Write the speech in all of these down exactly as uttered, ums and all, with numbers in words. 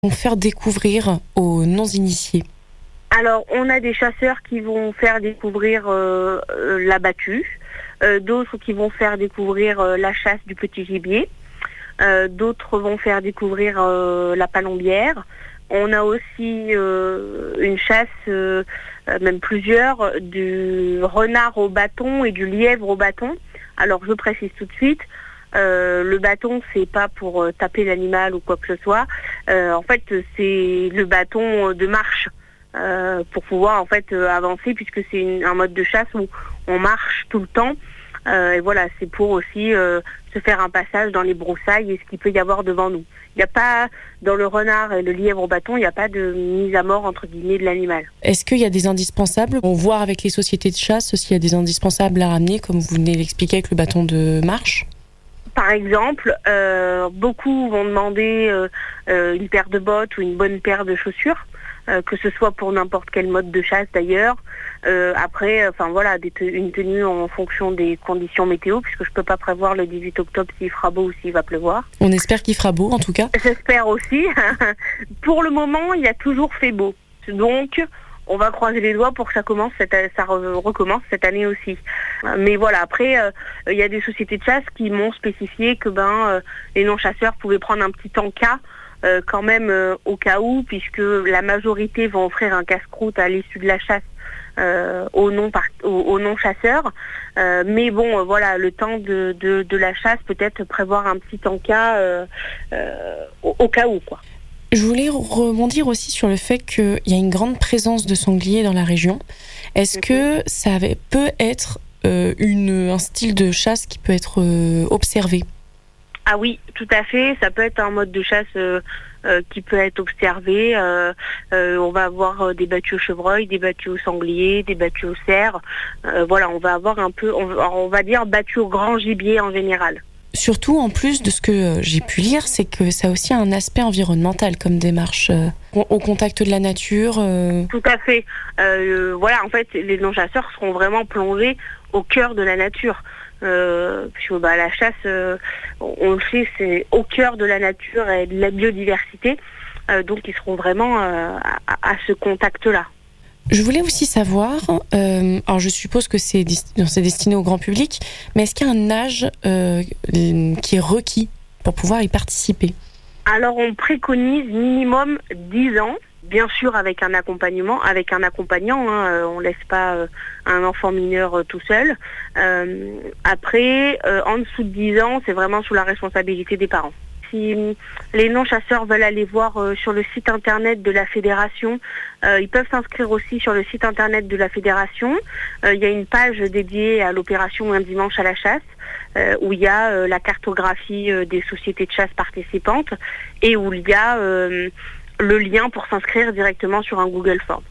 Faire découvrir aux non-initiés? Alors, on a des chasseurs qui vont faire découvrir euh, euh, la battue, euh, d'autres qui vont faire découvrir euh, la chasse du petit gibier, euh, d'autres vont faire découvrir euh, la palombière. On a aussi euh, une chasse, euh, même plusieurs, du renard au bâton et du lièvre au bâton. Alors, je précise tout de suite, Euh, le bâton, c'est pas pour euh, taper l'animal ou quoi que ce soit. Euh, en fait, c'est le bâton de marche euh, pour pouvoir en fait euh, avancer, puisque c'est une, un mode de chasse où on marche tout le temps. Euh, et voilà, c'est pour aussi euh, se faire un passage dans les broussailles et ce qu'il peut y avoir devant nous. Il n'y a pas, dans le renard et le lièvre au bâton, il n'y a pas de mise à mort entre guillemets de l'animal. Est-ce qu'il y a des indispensables? On voit avec les sociétés de chasse s'il y a des indispensables à ramener, comme vous venez d'expliquer avec le bâton de marche. Par exemple, euh, beaucoup vont demander euh, euh, une paire de bottes ou une bonne paire de chaussures, euh, que ce soit pour n'importe quel mode de chasse d'ailleurs. Euh, après, enfin voilà, des te- une tenue en fonction des conditions météo, puisque je peux pas prévoir le dix-huit octobre s'il fera beau ou s'il va pleuvoir. On espère qu'il fera beau en tout cas. J'espère aussi. Pour le moment, il a toujours fait beau. Donc, on va croiser les doigts pour que ça commence, cette, ça recommence cette année aussi. Mais voilà, après, il euh, y a des sociétés de chasse qui m'ont spécifié que ben euh, les non-chasseurs pouvaient prendre un petit encas euh, quand même euh, au cas où, puisque la majorité vont offrir un casse-croûte à l'issue de la chasse euh, aux, non aux, aux non-chasseurs. Euh, mais bon, euh, voilà, le temps de, de, de la chasse, peut-être prévoir un petit encas euh, euh, au, au cas où, quoi. Je voulais rebondir aussi sur le fait qu'il y a une grande présence de sangliers dans la région. Est-ce que ça peut être euh, une, un style de chasse qui peut être euh, observé? Ah oui, tout à fait. Ça peut être un mode de chasse euh, euh, qui peut être observé. Euh, euh, on va avoir euh, des battues au chevreuil, des battues au sanglier, des battues au cerf. Euh, voilà, on va avoir un peu, on, on va dire battues au grand gibier en général. Surtout, en plus de ce que j'ai pu lire, c'est que ça a aussi un aspect environnemental comme démarche, euh, au contact de la nature. Euh... Tout à fait. Euh, voilà, en fait, les non-chasseurs seront vraiment plongés au cœur de la nature. Euh, puisque bah, la chasse, euh, on le sait, c'est au cœur de la nature et de la biodiversité. Euh, donc, ils seront vraiment euh, à, à ce contact-là. Je voulais aussi savoir, euh, alors je suppose que c'est, c'est destiné au grand public, mais est-ce qu'il y a un âge euh, qui est requis pour pouvoir y participer? Alors on préconise minimum dix ans, bien sûr avec un accompagnement, avec un accompagnant, hein, on ne laisse pas euh, un enfant mineur euh, tout seul. Euh, après, euh, en dessous de dix ans, c'est vraiment sous la responsabilité des parents. Si les non-chasseurs veulent aller voir euh, sur le site internet de la fédération, euh, ils peuvent s'inscrire aussi sur le site internet de la fédération. Euh, il y a une page dédiée à l'opération Un dimanche à la chasse, euh, où il y a euh, la cartographie euh, des sociétés de chasse participantes et où il y a euh, le lien pour s'inscrire directement sur un Google Form.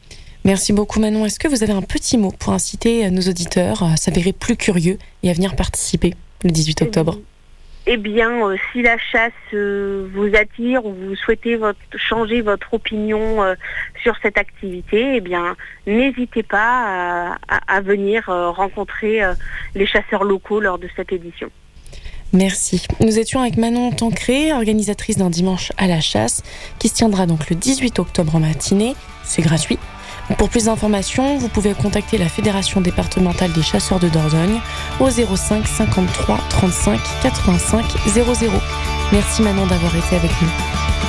Merci beaucoup Manon. Est-ce que vous avez un petit mot pour inciter nos auditeurs à s'avérer plus curieux et à venir participer le dix-huit octobre? Eh bien, euh, si la chasse euh, vous attire ou vous souhaitez votre, changer votre opinion euh, sur cette activité, eh bien, n'hésitez pas à, à, à venir euh, rencontrer euh, les chasseurs locaux lors de cette édition. Merci. Nous étions avec Manon Tancré, organisatrice d'un dimanche à la chasse, qui se tiendra donc le dix-huit octobre en matinée. C'est gratuit. Pour plus d'informations, vous pouvez contacter la Fédération départementale des chasseurs de Dordogne au zéro cinq cinquante-trois trente-cinq quatre-vingt-cinq zéro zéro. Merci Manon d'avoir été avec nous.